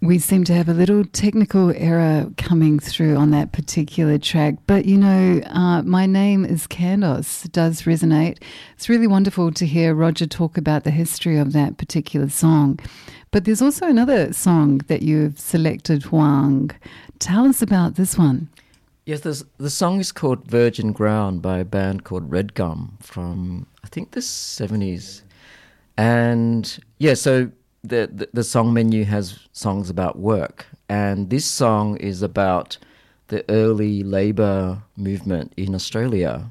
We seem to have a little technical error coming through on that particular track. But, you know, My Name is Candos does resonate. It's really wonderful to hear Roger talk about the history of that particular song. But there's also another song that you've selected, Huang. Tell us about this one. Yes, the song is called Virgin Ground by a band called Red Gum from, I think, the 70s. And, yeah, so the song menu has songs about work, and this song is about the early labour movement in Australia.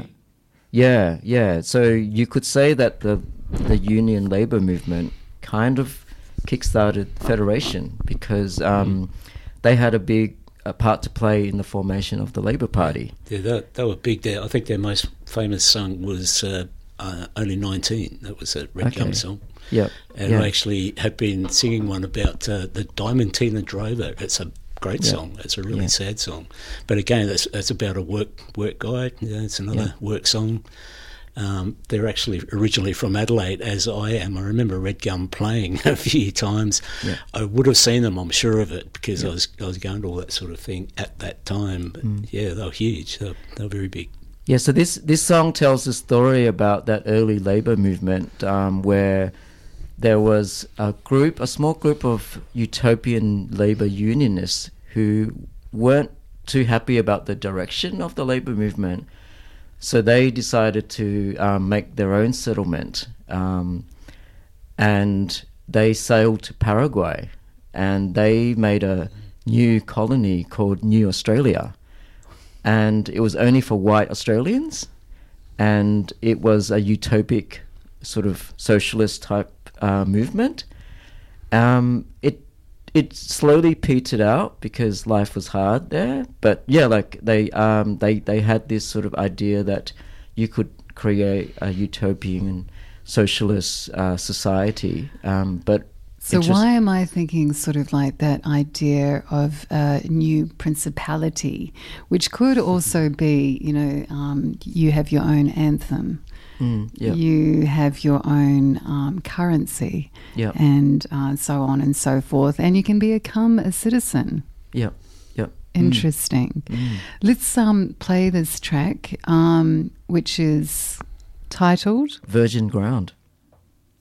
So you could say that the union labour movement kind of kickstarted Federation because they had a big part to play in the formation of the Labour Party. Yeah, they were big there. I think their most famous song was Only 19. That was a Red Gum song. Yep. And I actually have been singing one about the Diamantina Drover. It's a great song. It's a really sad song. But again, it's about a work guy. It's another work song. They're actually originally from Adelaide, as I am. I remember Red Gum playing a few times. Yeah. I would have seen them, I'm sure of it, because I was going to all that sort of thing at that time. But they were huge. They were very big. Yeah, so this song tells a story about that early labour movement where there was a small group of utopian labour unionists who weren't too happy about the direction of the labour movement. So they decided to make their own settlement, and they sailed to Paraguay, and they made a new colony called New Australia, and it was only for white Australians, and it was a utopic sort of socialist type movement. It slowly petered out because life was hard there. But yeah, like they had this sort of idea that you could create a utopian socialist society. So why am I thinking sort of like that idea of a new principality, which could also be, you know, you have your own anthem. You have your own currency, and so on and so forth, and you can become a citizen. Interesting. Let's play this track, which is titled Virgin Ground.